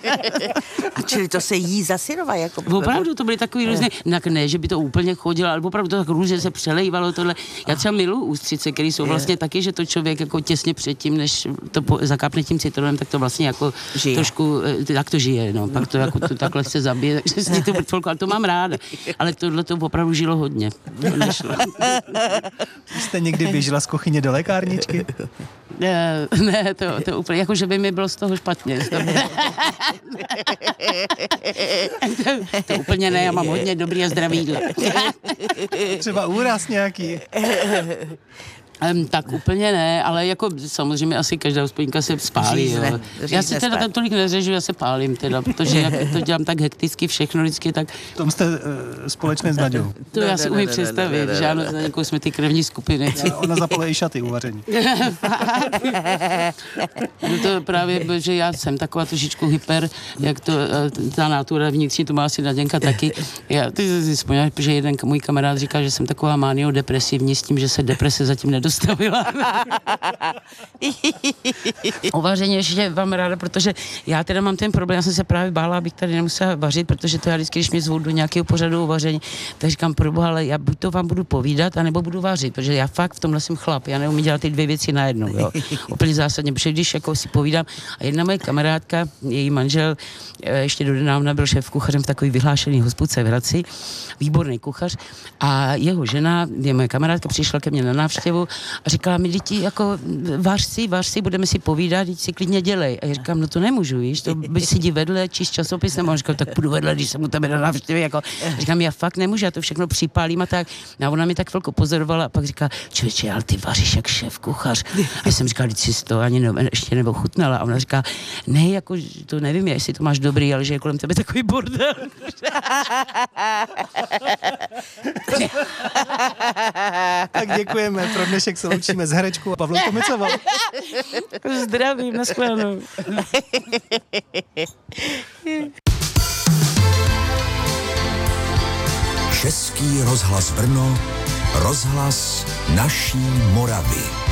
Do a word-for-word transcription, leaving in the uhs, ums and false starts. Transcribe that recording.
A čili to se jí za syrova, jako... Opravdu to byly takový různé, tak ne, že by to úplně chodilo, ale opravdu to tak různě se přelejvalo tohle. Já třeba miluji ústřice, které jsou vlastně taky, že to člověk jako těsně předtím, než to po, zakápne tím citronem, tak to vlastně jako žije. Trošku, tak to žije, no, pak to jako to takhle se zabije, takže si to chvilku, ale to mám ráda. Ale tohle to opravdu žilo hodně. Jste někdy běžela z kuchyně do lékárničky? Ne, ne, to, to úplně, jako že by mi bylo z toho špatně. to, to úplně ne, já mám hodně dobrý a zdravý jídlo. Třeba úraz nějaký. Um, tak úplně ne, ale jako samozřejmě asi každá hospodinka se spálí. Řízne, jo. Já si teda tam tolik neřežu, já se pálím teda, protože jak to dělám tak hekticky všechno vždycky, tak... V tom jste uh, společné s Naďou. To já si umím představit, že ano, s Naďou jsme ty krevní skupiny. Ona zapala i šaty uvaření. No to právě, že já jsem taková trošičku hyper, jak to, ta natura vnitřní, to má asi Naděnka taky. Já, ty si vzpomínáš, že jeden můj kamarád říká, že jsem taková maniodepresivní s tím, že se deprese zatím nedostavila. Uvaření ještě vám ráda, protože já teda mám ten problém, já jsem se právě bála, abych tady nemusela vařit, protože to já vždycky, když mě zvou do nějakého pořadu uvaření, tak říkám, proboha, ale já buď to vám budu povídat, anebo budu vařit, protože já fakt v tomhle jsem chlap, já neumím dělat ty dvě věci najednou, jo. Úplně zásadně, protože když jako si povídám, a jedna moje kamarádka, její manžel, ještě donedávna byl šéf kuchařem v takový vyhlášený hospodce v Hradci, výborný kuchař, a jeho žena, je moje kamarádka, přišla ke mně na návštěvu a říkala mi, děti, jako vář si, vář si, budeme si povídat, děti si klidně dělej. A já říkám, no to nemůžu, víš, to by si jdi vedle, číst časopis, nebo říkám, tak půjdu vedle, když jsem u tebe na návštěvě, jako, říkám, já fakt nemůžu, já to všechno připálím a tak. A ona mi tak chvilku pozorovala a pak říká, člověče, ale ty vaříš jak šéf kuchař. A já jsem říkal, když si to ani ne, ještě nebo chutnala. A ona říká, ne, jako to nevím, jestli to máš dobrý, ale že je kolem tebe takový bordel. Tak děkujeme, pro dnešek se loučíme s herečkou Pavlou Tomicovou. Zdravím, nashledanou. Český rozhlas Brno, rozhlas naší Moravy.